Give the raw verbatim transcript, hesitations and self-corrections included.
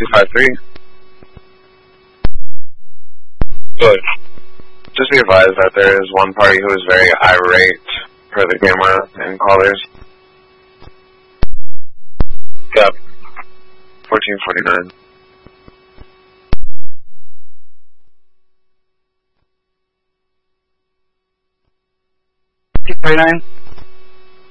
two five three. Good. Just be advised that there is one party who is very irate per the camera and callers. Yep. fourteen forty-nine. forty-nine.